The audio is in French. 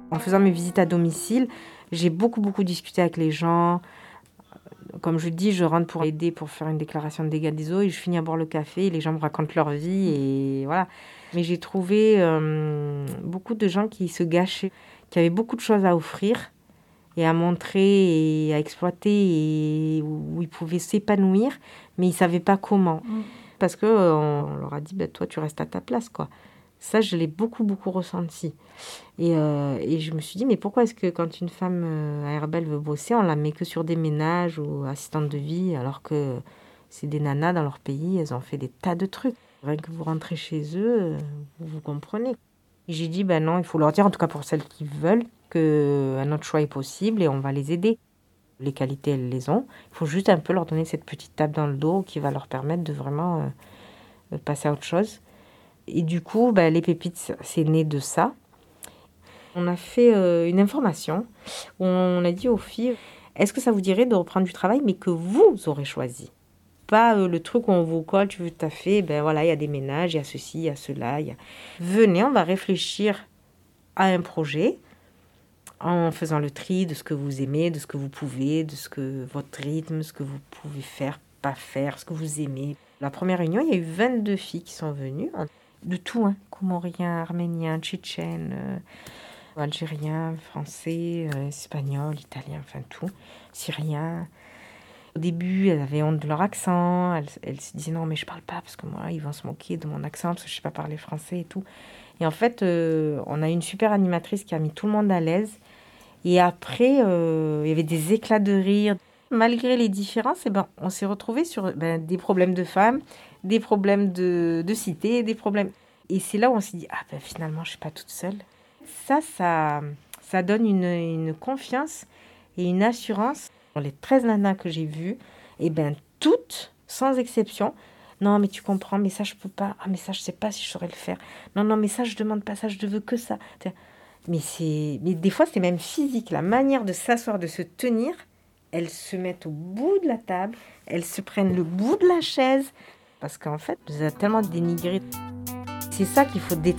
En faisant mes visites à domicile, j'ai beaucoup discuté avec les gens. Comme je dis, je rentre pour aider, pour faire une déclaration de dégâts des eaux et je finis à boire le café et les gens me racontent leur vie et voilà. Mais j'ai trouvé beaucoup de gens qui se gâchaient, qui avaient beaucoup de choses à offrir et à montrer et à exploiter et où ils pouvaient s'épanouir, mais ils ne savaient pas comment. Parce qu'on leur a dit, toi, tu restes à ta place, quoi. Ça, je l'ai beaucoup ressenti. Et je me suis dit, mais pourquoi est-ce que quand une femme à Herbel veut bosser, on la met que sur des ménages ou assistantes de vie, alors que c'est des nanas dans leur pays, elles ont fait des tas de trucs. Rien que vous rentrez chez eux, vous comprenez. Et j'ai dit, non, il faut leur dire, en tout cas pour celles qui veulent, qu'un autre choix est possible et on va les aider. Les qualités, elles les ont. Il faut juste un peu leur donner cette petite tape dans le dos qui va leur permettre de vraiment passer à autre chose. Et du coup, les pépites, c'est né de ça. On a fait une information où on a dit aux filles, est-ce que ça vous dirait de reprendre du travail, mais que vous aurez choisi? Pas le truc où on vous colle, tu veux tout à fait, voilà, il y a des ménages, il y a ceci, il y a cela. Venez, on va réfléchir à un projet en faisant le tri de ce que vous aimez, de ce que vous pouvez, de ce que votre rythme, ce que vous pouvez faire, pas faire, ce que vous aimez. La première réunion, il y a eu 22 filles qui sont venues, de tout, comoriens, arméniens, tchétchènes, algériens, français, espagnols, italiens, enfin tout, syriens. Au début, elles avaient honte de leur accent, elles se disaient non mais je parle pas parce que moi ils vont se moquer de mon accent parce que je sais pas parler français et tout. Et en fait, on a une super animatrice qui a mis tout le monde à l'aise. Et après, il y avait des éclats de rire. Malgré les différences, on s'est retrouvés sur des problèmes de femmes, des problèmes de cité, des problèmes. Et c'est là où on s'est dit, finalement, je ne suis pas toute seule. Ça donne une confiance et une assurance. Dans les 13 nanas que j'ai vues, toutes, sans exception, non, mais tu comprends, mais ça, je peux pas. Ah, mais ça, je sais pas si je saurais le faire. Non, mais ça, je demande pas ça, je veux que ça. Mais des fois, c'est même physique. La manière de s'asseoir, de se tenir, elles se mettent au bout de la table, elles se prennent le bout de la chaise. Parce qu'en fait, on nous a tellement dénigré. C'est ça qu'il faut détruire.